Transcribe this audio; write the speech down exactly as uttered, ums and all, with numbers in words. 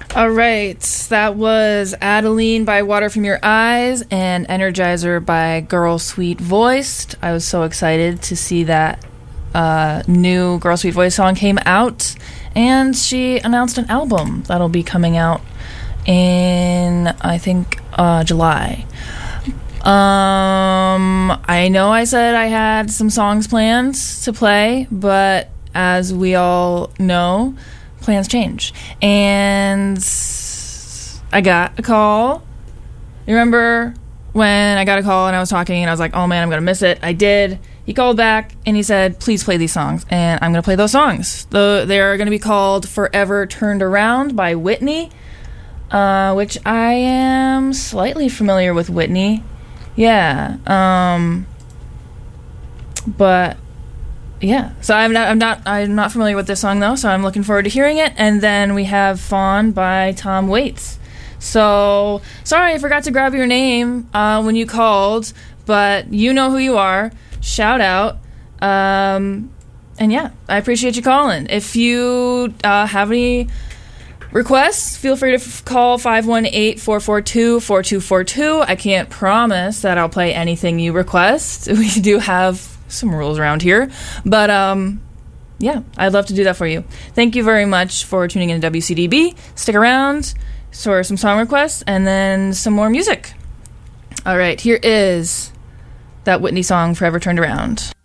All right, that was Adeline by Water From Your Eyes and Energizer by Girl Sweet Voiced. I was so excited to see that uh, new Girl Sweet Voice song came out, and she announced an album that'll be coming out in, I think, uh, July. Um, I know I said I had some songs planned to play, but as we all know, plans change. And I got a call. You remember when I got a call and I was talking and I was like, oh man, I'm going to miss it? I did. He called back and he said, please play these songs. And I'm going to play those songs. The, they're going to be called Forever Turned Around by Whitney, uh, which I am slightly familiar with Whitney. Yeah. Um, but yeah, so I'm not, I'm not, I'm not familiar with this song though, so I'm looking forward to hearing it. And then we have Fawn by Tom Waits. So sorry, I forgot to grab your name uh, when you called, but you know who you are. Shout out, um, and yeah, I appreciate you calling. If you uh, have any requests, feel free to f- call five one eight, four four two, four two four two. I can't promise that I'll play anything you request. We do have some rules around here, but um yeah, I'd love to do that for you. Thank you very much for tuning in to W C D B. Stick around for some song requests and then some more music. All right, here is that Whitney song, Forever Turned Around.